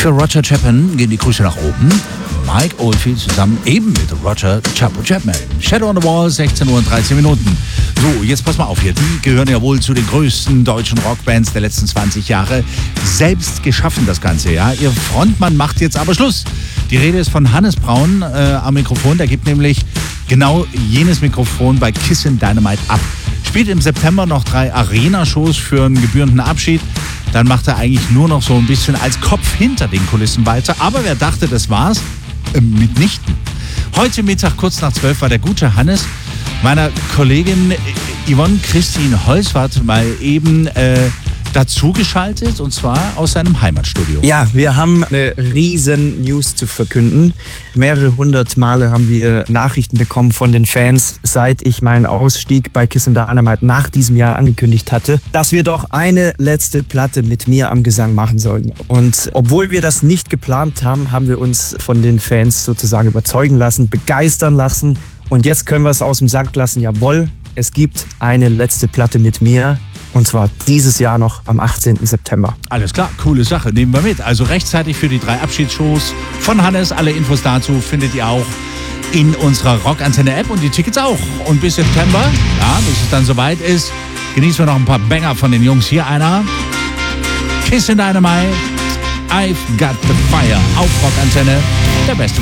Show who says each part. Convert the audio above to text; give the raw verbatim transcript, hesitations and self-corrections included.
Speaker 1: Für Roger Chapman gehen die Grüße nach oben. Mike Oldfield zusammen eben mit Roger Chapo Chapman. Shadow on the Wall, sechzehn Uhr und dreizehn Minuten. So, jetzt pass mal auf hier. Die gehören ja wohl zu den größten deutschen Rockbands der letzten zwanzig Jahre. Selbst geschaffen das Ganze, ja. Ihr Frontmann macht jetzt aber Schluss. Die Rede ist von Hannes Braun äh, am Mikrofon. Der gibt nämlich genau jenes Mikrofon bei Kissin' Dynamite ab. Spielt im September noch drei Arena-Shows für einen gebührenden Abschied. Dann macht er eigentlich nur noch so ein bisschen als Kopf hinter den Kulissen weiter. Aber wer dachte, das war's? Äh, mitnichten. Heute Mittag kurz nach zwölf war der gute Hannes meiner Kollegin Yvonne Christine Holzwart mal eben äh, dazugeschaltet, und zwar aus seinem Heimatstudio.
Speaker 2: Ja, wir haben eine riesen News zu verkünden. Mehrere hundert Male haben wir Nachrichten bekommen von den Fans, seit ich meinen Ausstieg bei Kissin' Dynamite nach diesem Jahr angekündigt hatte, dass wir doch eine letzte Platte mit mir am Gesang machen sollen. Und obwohl wir das nicht geplant haben, haben wir uns von den Fans sozusagen überzeugen lassen, begeistern lassen. Und jetzt können wir es aus dem Sack lassen. Jawohl, es gibt eine letzte Platte mit mir. Und zwar dieses Jahr noch am achtzehnten September.
Speaker 1: Alles klar, coole Sache, nehmen wir mit. Also rechtzeitig für die drei Abschiedsshows von Hannes. Alle Infos dazu findet ihr auch in unserer Rockantenne-App und die Tickets auch. Und bis September, ja, bis es dann soweit ist, genießen wir noch ein paar Banger von den Jungs. Hier einer, Kissin' Dynamite, I've Got the Fire auf Rockantenne, der beste